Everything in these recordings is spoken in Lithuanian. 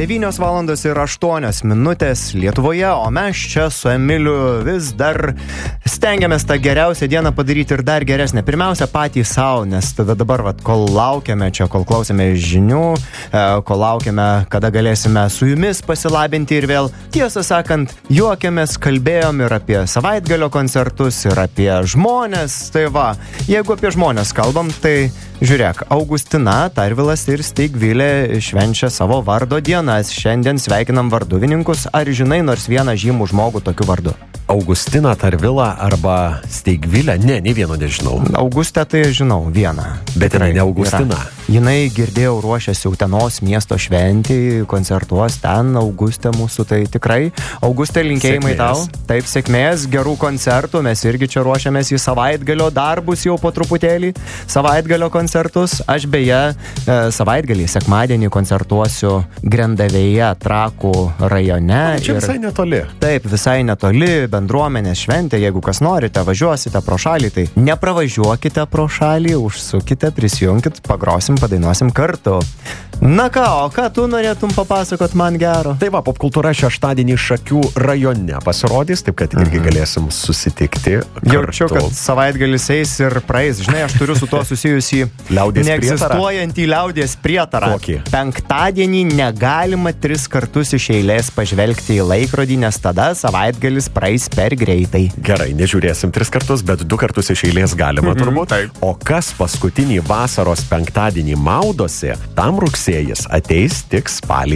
9:08 Lietuvoje, o mes čia su Emiliu vis dar stengiamės tą geriausią dieną padaryti ir dar geresnę. Pirmiausia, patys savo, nes tada dabar, kol laukiame čia, kol klausėme žinių, kol laukiame, kada galėsime su jumis pasilabinti ir vėl, tiesą sakant, juokėmės, kalbėjom ir apie savaitgalio koncertus, ir apie žmonės. Tai va, jeigu apie žmonės kalbam, tai žiūrėk, Augustina Tarvilas ir Steigvilė švenčia savo vardo dienas. Šiandien sveikinam varduvininkus. Ar žinai nors vieną žymų žmogų tokiu vardu? Augustina Tarvila arba Steigvilė? Ne, nei vieno nežinau. Augustę tai žinau, vieną. Bet jinai ne Augustina. Jinai, girdėjau, ruošiasi Utenos miesto šventį, koncertuos ten, Augustė mūsų, tai tikrai. Augustė, linkėjimai tau. Taip, sėkmės, gerų koncertų. Mes irgi čia ruošiamės į savaitgalio darbus jau po truputėlį. Savaitgalio koncertus. Aš beje savaitgalį, sekmadienį koncertuosiu Grendavėje, Trakų rajone. Čia visai netoli. Taip, visai netoli, bendruomenės šventė. Jeigu kas norite, važiuosite pro šalį, tai nepravažiuokite pro šalį, užsukite, prisijungkit, pagrosim, padainuosim kartu. Na ką, o ką tu norėtum papasakot man gero? Tai va, popkultūra šeštadienį Šakių rajone pasirodys, taip kad irgi galėsim susitikti kartu. Jaučiu, kad savaitgalis eis ir praeis. Žinai, aš turiu su tuo susijusį neegzistuojantį liaudies prietarą. Kokį? Penktadienį negalima 3 kartus iš eilės pažvelgti į laikrodį, nes tada savaitgalis praeis per greitai. Gerai, nežiūrėsim 3 kartus, bet 2 kartus iš eilės galima turbūt. Taip. O kas paskutinį vasaros penktadienį maudosi, tam rugsėjis ateis tik spalį.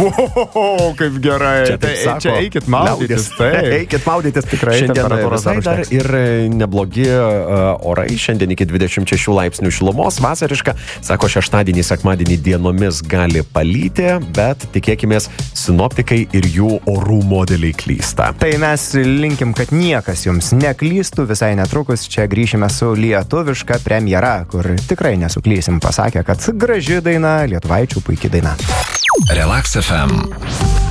Wow, kaip gerai. Čia taip sako. Čia eikit maudytis. Eikit maudytis. Tikrai šiandien visai dar ir neblogi orai. Šiandien iki 26 laipsnių šilumos, vasariška. Sako, šeštadienį, sekmadienį dienomis gali palyti, bet tikėkimės, sinoptikai ir jų orų modeliai klysta. Tai mes linkim, kad niekas jums neklystų. Visai netrukus čia grįšime su lietuviška premjera, kur tikrai nesuklysim. Pasakė, kad graži daina, lietuvaičių puikiai daina. Relax FM.